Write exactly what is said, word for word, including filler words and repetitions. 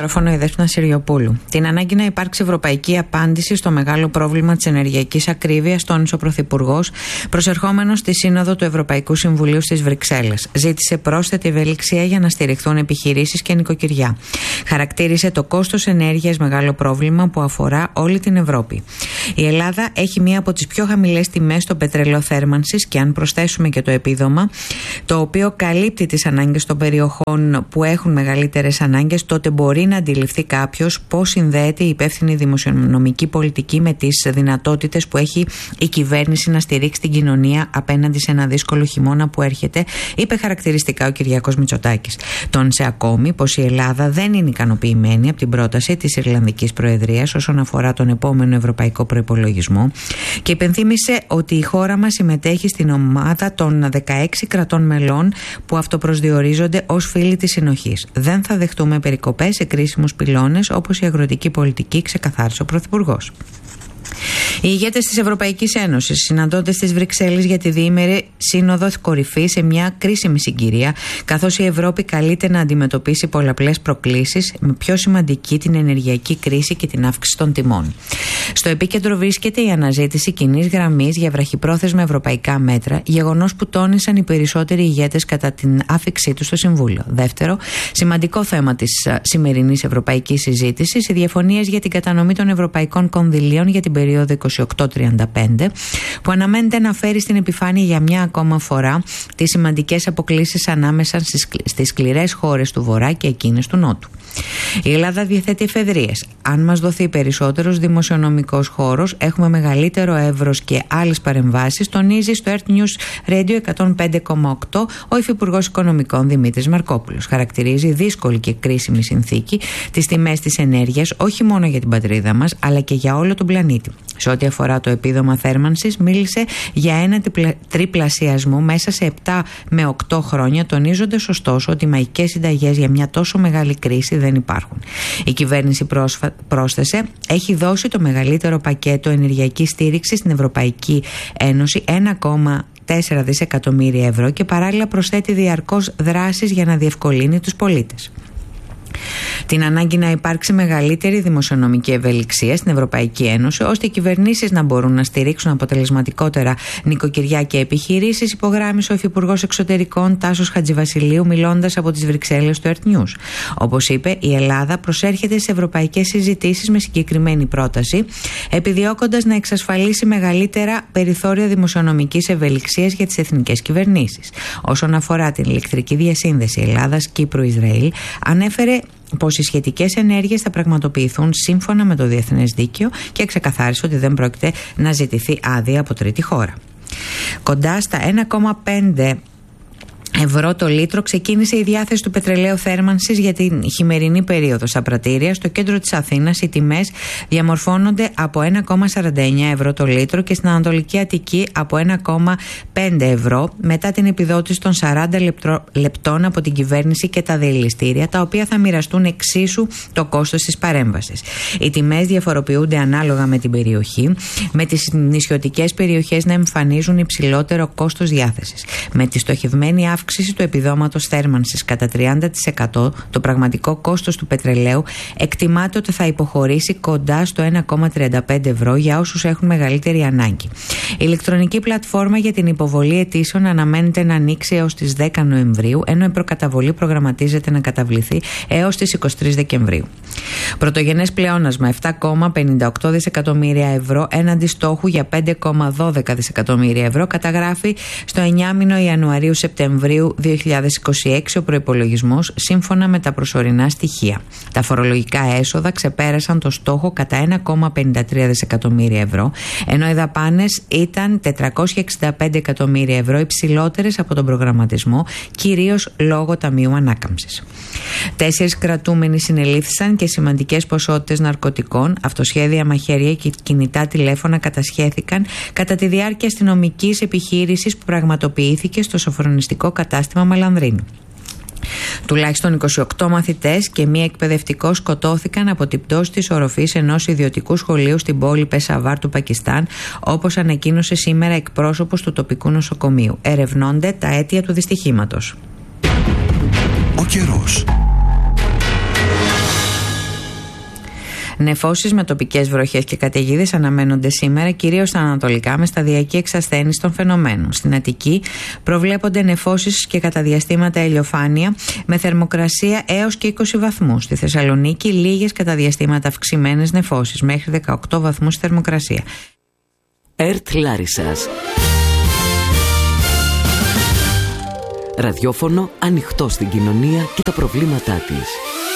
μικρόφωνο η Δέσποινα Συριοπούλου. Την ανάγκη να υπάρξει ευρωπαϊκή απάντηση στο μεγάλο πρόβλημα της ενεργειακής ακρίβειας, τόνισε ο Πρωθυπουργός, προσερχόμενος στη Σύνοδο του Ευρωπαϊκού Συμβουλίου στις Βρυξέλλες. Ζήτησε πρόσθετη ευελιξία για να στηριχθούν επιχειρήσεις και νοικοκυριά. Χαρακτήρισε το κόστος ενέργειας μεγάλο πρόβλημα που αφορά όλη την Ευρώπη. Η Ελλάδα έχει μία από τις πιο χαμηλές τιμές στο πετρέλαιο θέρμανσης και αν προσθέσουμε και το επίδομα, το οποίο καλύπτει τις ανάγκες των περιοχών που έχουν μεγαλύτερες ανάγκες, τότε μπορεί να αντιληφθεί κάποιος πώς συνδέεται η υπεύθυνη δημοσιονομική πολιτική με τις δυνατότητες που έχει η κυβέρνηση να στηρίξει την κοινωνία απέναντι σε ένα δύσκολο χειμώνα που έρχεται, είπε χαρακτηριστικά ο Κυριάκος Μητσοτάκης. Τόνισε ακόμη πως η Ελλάδα δεν είναι ικανοποιημένη από την πρόταση της Ιρλανδικής Προεδρίας όσον αφορά τον επόμενο ευρωπαϊκό προϋπολογισμό και υπενθύμησε ότι η χώρα μας συμμετέχει στην ομάδα των δεκαέξι κρατών μελών που αυτοπροσδιορίζονται ως φίλοι της συνοχής. Δεν θα δεχτούμε περικοπές σε κρίσιμους πυλώνες όπως η αγροτική πολιτική, ξεκαθάρισε ο Πρωθυπουργός. Οι ηγέτες της Ευρωπαϊκής Ένωσης συναντώνται στις Βρυξέλλες για τη διήμερη σύνοδο κορυφή σε μια κρίσιμη συγκυρία, καθώς η Ευρώπη καλείται να αντιμετωπίσει πολλαπλές προκλήσεις, με πιο σημαντική την ενεργειακή κρίση και την αύξηση των τιμών. Στο επίκεντρο βρίσκεται η αναζήτηση κοινής γραμμής για βραχυπρόθεσμα ευρωπαϊκά μέτρα, γεγονός που τόνισαν οι περισσότεροι ηγέτες κατά την άφιξή του στο Συμβούλιο. Δεύτερο, σημαντικό θέμα της σημερινής ευρωπαϊκής συζήτησης, οι διαφωνίες για την κατανομή των ευρωπαϊκών κονδυλίων για την περίοδο είκοσι οκτώ τριάντα πέντε, που αναμένεται να φέρει στην επιφάνεια για μια ακόμα φορά τις σημαντικές αποκλίσεις ανάμεσα στις σκληρές χώρες του Βορρά και εκείνες του Νότου. Η Ελλάδα διαθέτει εφεδρείες. Αν μας δοθεί περισσότερος δημοσιονομικός χώρος, έχουμε μεγαλύτερο εύρος και άλλες παρεμβάσεις, τονίζει στο Earth News Radio εκατόν πέντε κόμμα οκτώ ο Υφυπουργός Οικονομικών Δημήτρης Μαρκόπουλος. Χαρακτηρίζει δύσκολη και κρίσιμη συνθήκη τις τιμές της ενέργειας, όχι μόνο για την πατρίδα μας, αλλά και για όλο τον πλανήτη. Σε ό,τι αφορά το επίδομα θέρμανσης, μίλησε για ένα τριπλασιασμό μέσα σε επτά με οκτώ χρόνια, τονίζοντας ωστόσο ότι μαγικές συνταγές για μια τόσο μεγάλη κρίση δεν υπάρχουν. Η κυβέρνηση πρόσφα... πρόσθεσε, έχει δώσει το μεγαλύτερο πακέτο ενεργειακής στήριξης στην Ευρωπαϊκή Ένωση, ένα κόμμα τέσσερα δισεκατομμύρια ευρώ, και παράλληλα προσθέτει διαρκώς δράσεις για να διευκολύνει τους πολίτες. Την ανάγκη να υπάρξει μεγαλύτερη δημοσιονομική ευελιξία στην Ευρωπαϊκή Ένωση, ώστε οι κυβερνήσεις να μπορούν να στηρίξουν αποτελεσματικότερα νοικοκυριά και επιχειρήσεις, υπογράμμισε ο Υφυπουργός Εξωτερικών Τάσος Χατζηβασιλείου, μιλώντας από τις Βρυξέλλες του Earth News. Όπως είπε, η Ελλάδα προσέρχεται σε ευρωπαϊκές συζητήσεις με συγκεκριμένη πρόταση, επιδιώκοντας να εξασφαλίσει μεγαλύτερα περιθώρια δημοσιονομικής ευελιξίας για τις εθνικές κυβερνήσεις. Όσον αφορά την ηλεκτρική διασύνδεση Ελλάδας-Κύπρου-Ισραήλ, ανέφερε πως οι σχετικές ενέργειες θα πραγματοποιηθούν σύμφωνα με το διεθνές δίκαιο και ξεκαθάρισε ότι δεν πρόκειται να ζητηθεί άδεια από τρίτη χώρα. Κοντά στα ένα κόμμα πέντε ευρώ το λίτρο ξεκίνησε η διάθεση του πετρελαίου θέρμανσης για την χειμερινή περίοδο. Στα πρατήρια στο κέντρο της Αθήνας οι τιμές διαμορφώνονται από ένα κόμμα σαράντα εννέα ευρώ το λίτρο και στην Ανατολική Αττική από ένα κόμμα πέντε ευρώ, μετά την επιδότηση των σαράντα λεπτών από την κυβέρνηση και τα διελιστήρια, τα οποία θα μοιραστούν εξίσου το κόστος της παρέμβασης. Οι τιμές διαφοροποιούνται ανάλογα με την περιοχή, με τις νησιωτικές περιοχές να εμφανίζουν υψηλότερο κόστος διάθεσης. Με τη στοχευμένη αύξηση του επιδόματος θέρμανσης κατά τριάντα τοις εκατό, το πραγματικό κόστος του πετρελαίου εκτιμάται ότι θα υποχωρήσει κοντά στο ένα κόμμα τριάντα πέντε ευρώ για όσους έχουν μεγαλύτερη ανάγκη. Η ηλεκτρονική πλατφόρμα για την υποβολή αιτήσεων αναμένεται να ανοίξει έως τις δέκα Νοεμβρίου, ενώ η προκαταβολή προγραμματίζεται να καταβληθεί έως τις είκοσι τρεις Δεκεμβρίου. Πρωτογενές πλεόνασμα επτά κόμμα πενήντα οκτώ δισεκατομμύρια ευρώ έναντι στόχου για πέντε κόμμα δώδεκα δισεκατομμύρια ευρώ καταγράφει στο εννιάμηνο Ιανουαρίου-Σεπτεμβρίου δύο χιλιάδες είκοσι έξι ο προϋπολογισμός, σύμφωνα με τα προσωρινά στοιχεία. Τα φορολογικά έσοδα ξεπέρασαν το στόχο κατά ένα κόμμα πενήντα τρία δισεκατομμύρια ευρώ, ενώ οι δαπάνες ήταν τετρακόσια εξήντα πέντε εκατομμύρια ευρώ υψηλότερες από τον προγραμματισμό, κυρίως λόγω Ταμείου Ανάκαμψης. Τέσσερις κρατούμενοι συνελήφθησαν και σημαντικές ποσότητες ναρκωτικών, αυτοσχέδια μαχαίρια και κινητά τηλέφωνα κατασχέθηκαν κατά τη διάρκεια αστυνομικής επιχείρησης που πραγματοποιήθηκε στο σοφρονιστικό κατάστημα Μαλανδρίνου. Τουλάχιστον είκοσι οκτώ μαθητές και μία εκπαιδευτικός σκοτώθηκαν από την πτώση της οροφής ενός ιδιωτικού σχολείου στην πόλη Πεσαβάρ του Πακιστάν, όπως ανακοίνωσε σήμερα εκπρόσωπος του τοπικού νοσοκομείου. Ερευνώνται τα αίτια του δυστυχήματος. Ο καιρός. Νεφώσεις με τοπικές βροχές και καταιγίδες αναμένονται σήμερα, κυρίως στα ανατολικά, με σταδιακή εξασθένιση των φαινομένων. Στην Αττική προβλέπονται νεφώσεις και κατά διαστήματα ηλιοφάνεια με θερμοκρασία έως και είκοσι βαθμούς. Στη Θεσσαλονίκη λίγες κατά διαστήματα αυξημένες νεφώσεις, μέχρι δεκαοκτώ βαθμούς θερμοκρασία. ΕΡΤ Λάρισσας. Ραδιόφωνο ανοιχτό στην κοινωνία και τα προβλήματά της.